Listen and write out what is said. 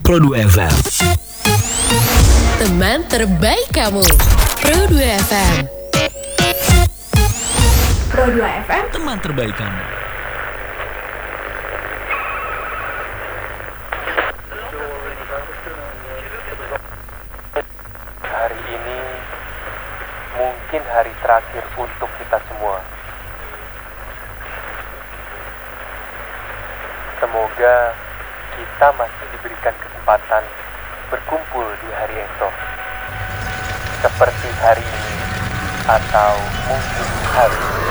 Pro 2 FM. Teman terbaik kamu, Pro 2 FM. Pro 2 FM, Teman terbaik kamu. Hari ini mungkin hari terakhir untuk kita semua. Semoga kita masih diberikan kesempatan berkumpul di hari esok, seperti hari ini atau mungkin hari ini.